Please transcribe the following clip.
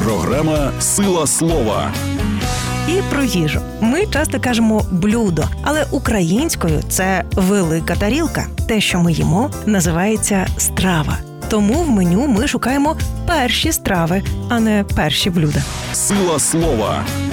Програма «Сила слова». І про їжу. Ми часто кажемо «блюдо», але українською це «велика тарілка». Те, що ми їмо, називається «страва». Тому в меню ми шукаємо перші страви, а не перші блюда. «Сила слова»